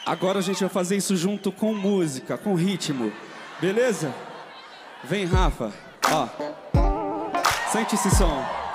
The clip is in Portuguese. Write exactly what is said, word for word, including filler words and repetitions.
Agora a gente vai fazer isso junto com música, com ritmo. Beleza? Vem, Rafa. Ó. Sente esse som.